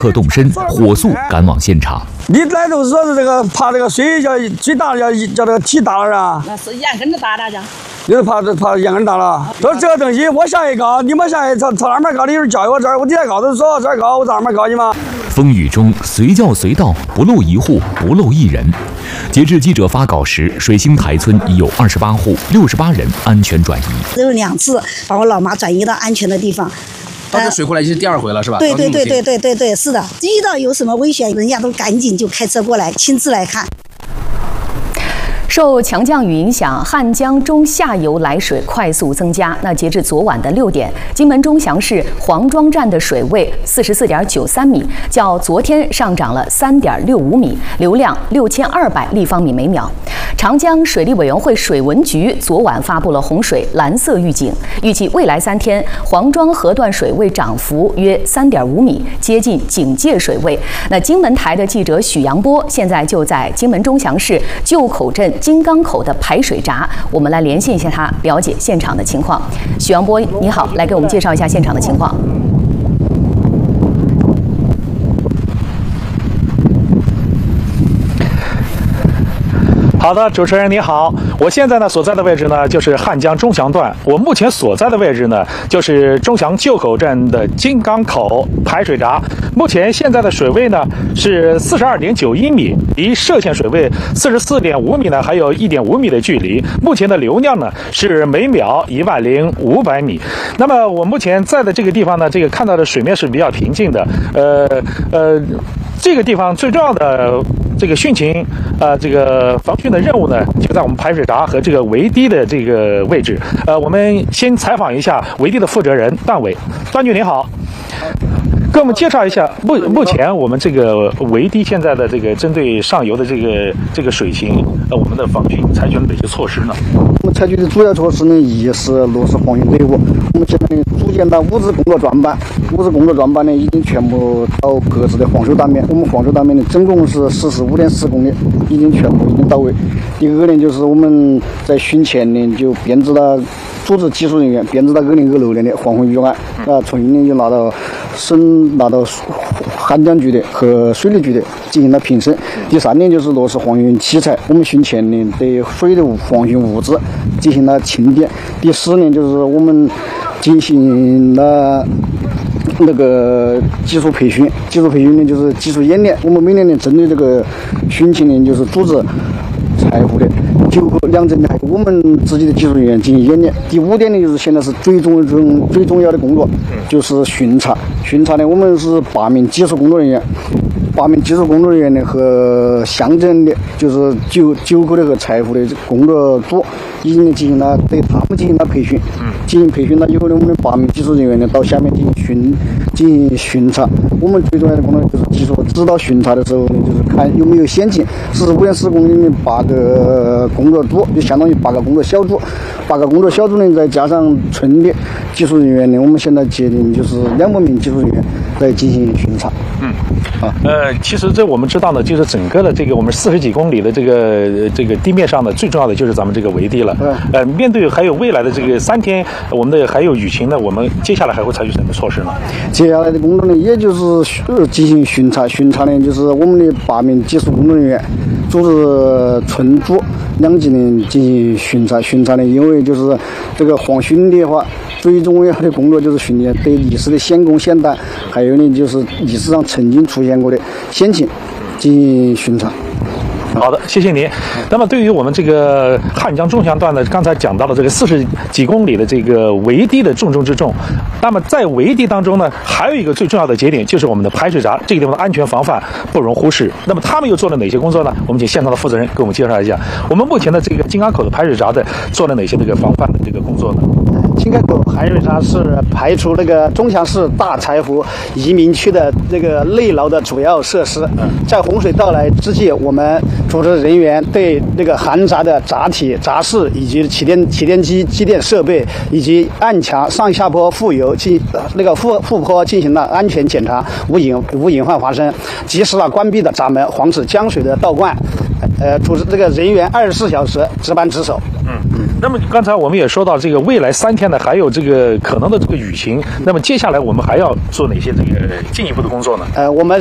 刻动身，火速赶往现场。 你来都是说是这个怕这个水叫最大叫这个体大了啊？ 那是烟根子大的讲。 就是怕烟根大了。说这个东西我下去搞，你们下去朝哪边搞？你有人教我这儿，我底下搞的说这儿搞，我在哪边搞你吗？ 风雨中随叫随到，不漏一户，不漏一人。截至记者发稿时，水星台村已有28户，68人安全转移。 只有2次把我老妈转移到安全的地方。 到这水库来已经是第2回了，是吧？ 对，是的。遇到有什么危险，人家都赶紧就开车过来，亲自来看。 受强降雨影响，汉江中下游来水快速增加。那截至昨晚的6点，金门钟祥市黄庄站的水位44.93米，较昨天上涨了3.65米，流量6200立方米每秒。长江水利委员会水文局昨晚发布了洪水蓝色预警，预计未来3天黄庄河段水位涨幅约3.5米，接近警戒水位。那金门台的记者许阳波现在就在金门钟祥市旧口镇金刚口的排水闸，我们来连线一下他，了解现场的情况。许阳波，你好，来给我们介绍一下现场的情况。 好的，主持人你好，我现在呢所在的位置呢就是汉江钟祥段，我目前所在的位置呢就是钟祥旧口镇的金刚口排水闸，目前现在的水位呢是42.91米，离涉县水位44.5米呢还有1.5米的距离，目前的流量呢是每秒10500米。那么我目前在的这个地方呢，这个看到的水面是比较平静的，这个地方最重要的这个汛情这个防汛的任务呢，就在我们排水闸和这个围堤的这个位置。我们先采访一下围堤的负责人段伟。段局您好，给我们介绍一下目前我们这个围堤现在的这个针对上游的这个水情，我们的防汛采取了哪些措施呢？ 我们采取的主要措施呢，一是落实黄汛队伍。我们现在呢组建了5支工作专班，5支工作专班呢已经全部到各自的黄收单面。我们黄收单面呢总共是45.4公里，已经全部到位。第二个呢，就是我们在汛前呢就编制了组织技术人员，编制了2026年的黄汛预案，从运呢就拿到汉江局的和水利局的进行了评审。第3呢，就是落实黄汛器材，我们汛前呢对水的黄汛物资进行了清点。第4呢，就是我们进行了那个技术培训呢就是技术演练。我们每年呢针对这个汛情呢，就是组织财务的9个2镇的还有我们自己的技术人员进行演练。第5点呢，就是现在是最重要的工作，就是巡查。巡查呢，我们是8名技术工作人员。8名技术工作人员呢和乡镇的，就是9个的和财务的工作组，已经进行了对他们进行了培训。进行培训了以后呢，我们8名技术人员呢到下面进行巡查。我们最重要的工作就是技术指导巡查的时候呢，就是看有没有险情。45.4公里的8个工作组，就相当于8个工作小组。8个工作小组呢，再加上村的技术人员呢，我们现在决定就是200名技术人员来进行巡查。 其实这我们知道呢，就是整个的这个我们40几公里的这个地面上呢，最重要的就是咱们这个围堤了。面对还有未来的这个3天，我们的还有雨情呢，我们接下来还会采取什么措施呢？ 接下来的工作呢，也就是进行巡查。巡查呢，就是我们的8名技术工作人员组织村组2级呢进行巡查。巡查呢，因为就是这个黄汛的话，最重要的工作就是巡查对历史的险工险单，还有呢就是历史上曾经出现过的险情进行巡查。 好的，谢谢您。那么对于我们这个汉江钟祥段呢，刚才讲到了这个40几公里的这个围堤的重中之重。那么在围堤当中呢，还有一个最重要的节点，就是我们的排水闸，这个地方的安全防范不容忽视。那么他们又做了哪些工作呢？我们请现场的负责人给我们介绍一下，我们目前的这个金刚口的排水闸的做了哪些这个防范的这个工作呢？ 金刚口排水闸是排除那个钟祥市大柴胡移民区的这个内涝的主要设施。在洪水到来之际，我们组织人员对那个涵闸的闸体、闸室以及起电机、机电设备以及岸墙上下坡复油副坡进行了安全检查，无隐患发生，及时关闭的闸门，防止江水的倒灌。组织这个人员24小时值班值守。 那么刚才我们也说到，这个未来3天呢，还有这个可能的这个雨情。那么接下来我们还要做哪些这个进一步的工作呢？ 我们